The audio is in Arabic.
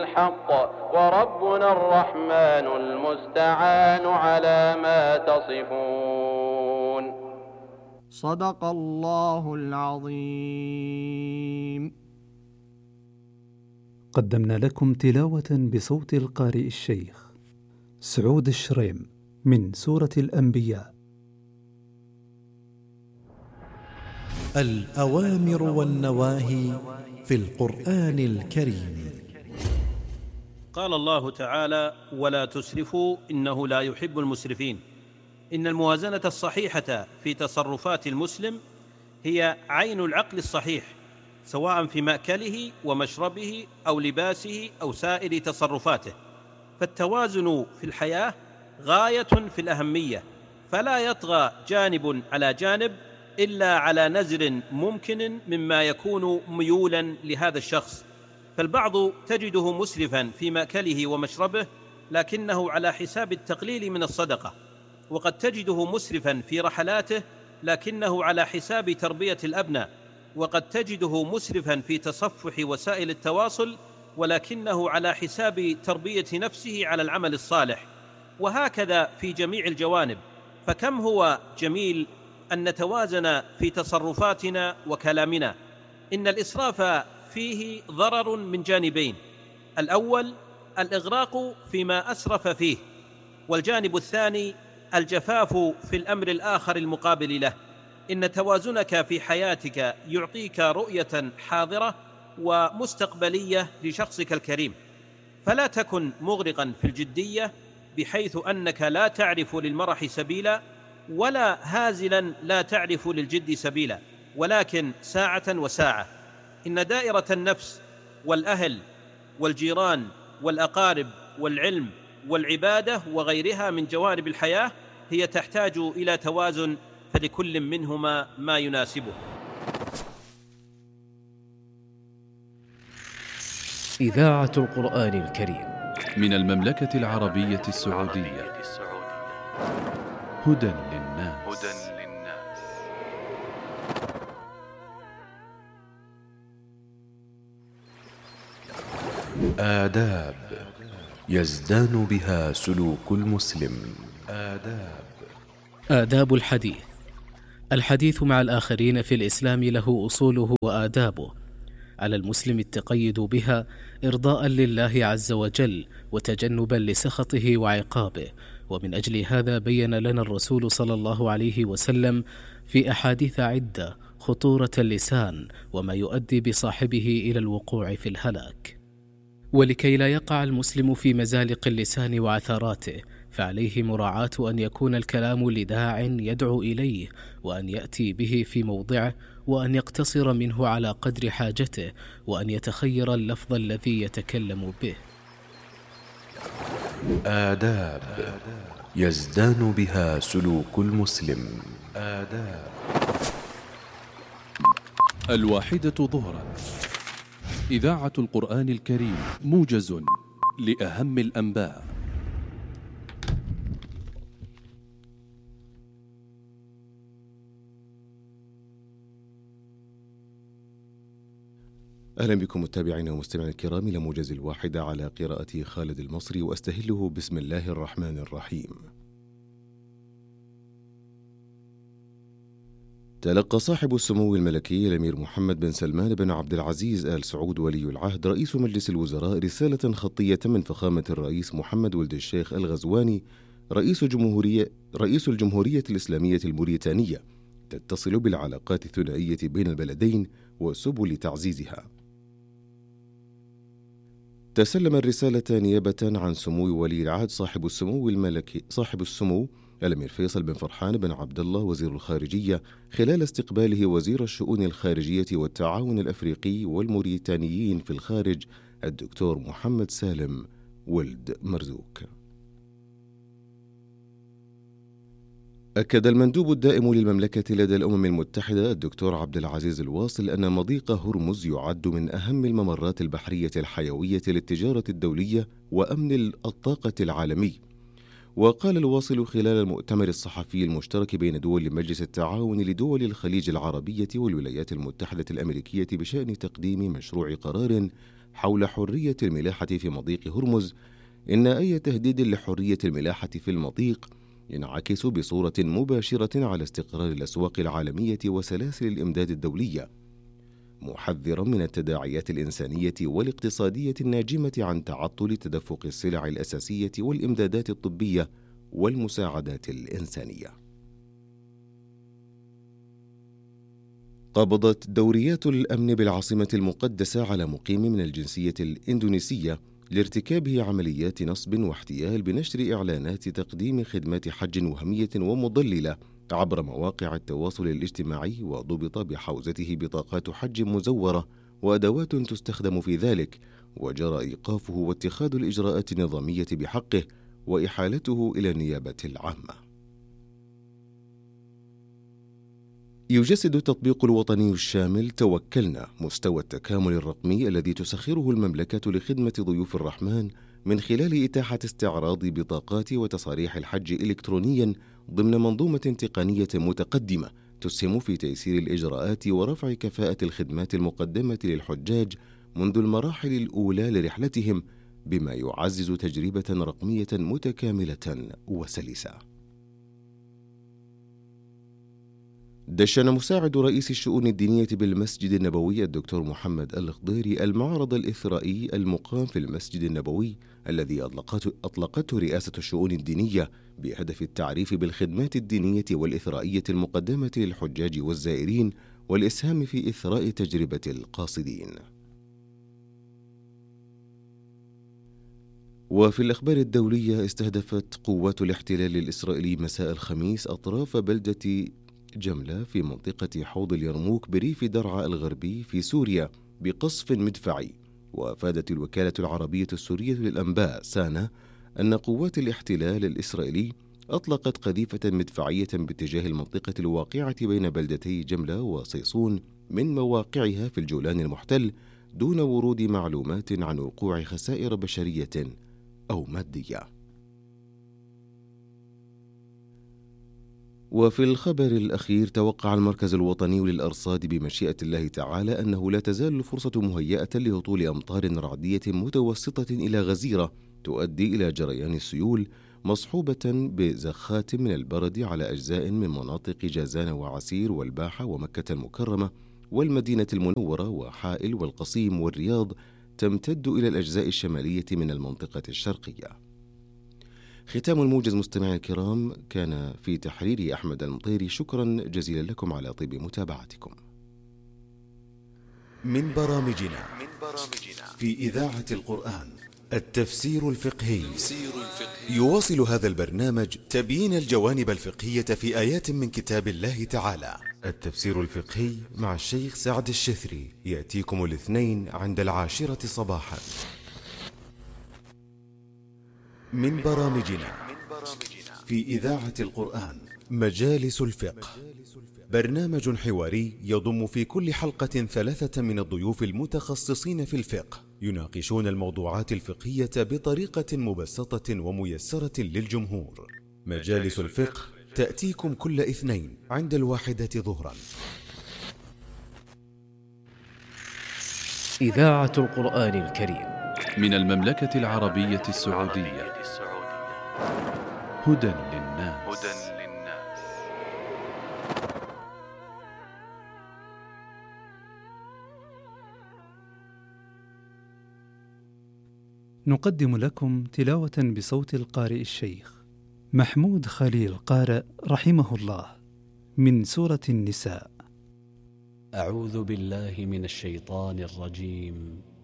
الحق، وربنا الرحمن المستعان على ما تصفون. صدق الله العظيم. قدمنا لكم تلاوة بصوت القارئ الشيخ سعود الشريم من سورة الأنبياء. الأوامر والنواهي في القرآن الكريم. قال الله تعالى: ولا تسرفوا إنه لا يحب المسرفين. إن الموازنة الصحيحة في تصرفات المسلم هي عين العقل الصحيح، سواء في مأكله ومشربه أو لباسه أو سائر تصرفاته. فالتوازن في الحياة غاية في الأهمية، فلا يطغى جانب على جانب إلا على نزر ممكن مما يكون ميولا لهذا الشخص. فالبعض تجده مسرفا في مأكله ومشربه لكنه على حساب التقليل من الصدقة، وقد تجده مسرفا في رحلاته لكنه على حساب تربية الأبناء، وقد تجده مسرفا في تصفح وسائل التواصل ولكنه على حساب تربية نفسه على العمل الصالح، وهكذا في جميع الجوانب. فكم هو جميل أن نتوازن في تصرفاتنا وكلامنا. إن الإسراف فيه ضرر من جانبين: الأول الإغراق فيما أسرف فيه، والجانب الثاني الجفاف في الأمر الآخر المقابل له. إن توازنك في حياتك يعطيك رؤية حاضرة ومستقبلية لشخصك الكريم، فلا تكن مغرقا في الجدية بحيث أنك لا تعرف للمرح سبيلا، ولا هازلا لا تعرف للجد سبيلا، ولكن ساعة وساعة. إن دائرة النفس والأهل والجيران والأقارب والعلم والعبادة وغيرها من جوانب الحياة هي تحتاج إلى توازن، فلكل منهما ما يناسبه. إذاعة القرآن الكريم من المملكة العربية السعودية. هدى للناس. آداب يزدان بها سلوك المسلم. آداب الحديث. الحديث مع الآخرين في الإسلام له أصوله وآدابه، على المسلم التقيد بها إرضاء لله عز وجل وتجنبا لسخطه وعقابه. ومن أجل هذا بين لنا الرسول صلى الله عليه وسلم في أحاديث عدة خطورة اللسان وما يؤدي بصاحبه إلى الوقوع في الهلاك. ولكي لا يقع المسلم في مزالق اللسان وعثراته، فعليه مراعاة أن يكون الكلام لداع يدعو إليه، وأن يأتي به في موضعه، وأن يقتصر منه على قدر حاجته، وأن يتخير اللفظ الذي يتكلم به. آداب يزدان بها سلوك المسلم. الواحدة ظهرا. إذاعة القرآن الكريم، موجز لأهم الأنباء. أهلا بكم متابعينا ومستمعينا الكرام إلى موجز الواحدة على قراءة خالد المصري، وأستهله بسم الله الرحمن الرحيم. تلقى صاحب السمو الملكي الأمير محمد بن سلمان بن عبد العزيز آل سعود ولي العهد رئيس مجلس الوزراء رسالة خطية من فخامة الرئيس محمد ولد الشيخ الغزواني رئيس الجمهورية الإسلامية الموريتانية، تتصل بالعلاقات الثنائية بين البلدين وسبل تعزيزها. تسلم الرسالة نيابة عن سمو ولي العهد صاحب السمو الأمير فيصل بن فرحان بن عبد الله وزير الخارجية، خلال استقباله وزير الشؤون الخارجية والتعاون الأفريقي والموريتانيين في الخارج الدكتور محمد سالم ولد مرزوق. أكد المندوب الدائم للمملكة لدى الأمم المتحدة الدكتور عبد العزيز الواصل أن مضيق هرمز يعد من أهم الممرات البحرية الحيوية للتجارة الدولية وأمن الطاقة العالمي. وقال الواصل خلال المؤتمر الصحفي المشترك بين دول مجلس التعاون لدول الخليج العربية والولايات المتحدة الأمريكية بشأن تقديم مشروع قرار حول حرية الملاحة في مضيق هرمز، إن أي تهديد لحرية الملاحة في المضيق ينعكس بصورة مباشرة على استقرار الأسواق العالمية وسلاسل الإمداد الدولية، محذرا من التداعيات الإنسانية والاقتصادية الناجمة عن تعطل تدفق السلع الأساسية والإمدادات الطبية والمساعدات الإنسانية. قبضت دوريات الأمن بالعاصمة المقدسة على مقيم من الجنسية الإندونيسية لارتكابه عمليات نصب واحتيال بنشر إعلانات تقديم خدمات حج وهمية ومضللة عبر مواقع التواصل الاجتماعي، وضبط بحوزته بطاقات حج مزورة وأدوات تستخدم في ذلك، وجرى إيقافه واتخاذ الإجراءات النظامية بحقه وإحالته إلى النيابة العامة. يجسد التطبيق الوطني الشامل توكلنا مستوى التكامل الرقمي الذي تسخره المملكة لخدمة ضيوف الرحمن من خلال إتاحة استعراض بطاقات وتصاريح الحج إلكترونيا ضمن منظومة تقنية متقدمة تسهم في تيسير الإجراءات ورفع كفاءة الخدمات المقدمة للحجاج منذ المراحل الأولى لرحلتهم، بما يعزز تجربة رقمية متكاملة وسلسة. دشن مساعد رئيس الشؤون الدينية بالمسجد النبوي الدكتور محمد الخضيري المعرض الإثرائي المقام في المسجد النبوي الذي أطلقته رئاسة الشؤون الدينية بهدف التعريف بالخدمات الدينية والإثرائية المقدمة للحجاج والزائرين والإسهام في إثراء تجربة القاصدين. وفي الأخبار الدولية، استهدفت قوات الاحتلال الإسرائيلي مساء الخميس أطراف بلدة جملة في منطقة حوض اليرموك بريف درعا الغربي في سوريا بقصف مدفعي. وأفادت الوكالة العربية السورية للأنباء سانا أن قوات الاحتلال الإسرائيلي أطلقت قذيفة مدفعية باتجاه المنطقة الواقعة بين بلدتي جملة وصيصون من مواقعها في الجولان المحتل، دون ورود معلومات عن وقوع خسائر بشرية أو مادية. وفي الخبر الأخير، توقع المركز الوطني للأرصاد بمشيئة الله تعالى أنه لا تزال الفرصة مهيئة لهطول أمطار رعدية متوسطة إلى غزيرة تؤدي إلى جريان السيول، مصحوبة بزخات من البرد على أجزاء من مناطق جازان وعسير والباحة ومكة المكرمة والمدينة المنورة وحائل والقصيم والرياض، تمتد إلى الأجزاء الشمالية من المنطقة الشرقية. ختام الموجز مستمعي الكرام، كان في تحرير أحمد المطيري. شكرا جزيلا لكم على طيب متابعتكم. من برامجنا في إذاعة القرآن التفسير الفقهي. يواصل هذا البرنامج تبيين الجوانب الفقهية في آيات من كتاب الله تعالى. التفسير الفقهي مع الشيخ سعد الشثري يأتيكم الاثنين عند 10 صباحا. من برامجنا في إذاعة القرآن مجالس الفقه، برنامج حواري يضم في كل حلقة 3 من الضيوف المتخصصين في الفقه، يناقشون الموضوعات الفقهية بطريقة مبسطة وميسرة للجمهور. مجالس الفقه تأتيكم كل اثنين عند 1 ظهرا. إذاعة القرآن الكريم من المملكة العربية السعودية. هدى للناس. نقدم لكم تلاوة بصوت القارئ الشيخ محمود خليل قارئ رحمه الله من سورة النساء. أعوذ بالله من الشيطان الرجيم.